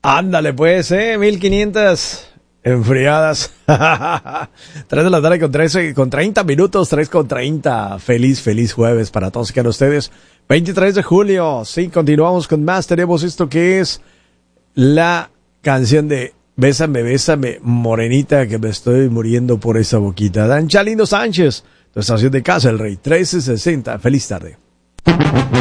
Ándale pues, 1500 enfriadas. 3 de la tarde con 13, con 30 minutos, 3 con 30. Feliz jueves para todos que ustedes. 23 de julio, sí, continuamos con más. Tenemos esto que es la canción de Bésame, morenita, que me estoy muriendo por esa boquita. Dan Chalino Sánchez, tu estación de casa, el Rey 1360. Feliz tarde.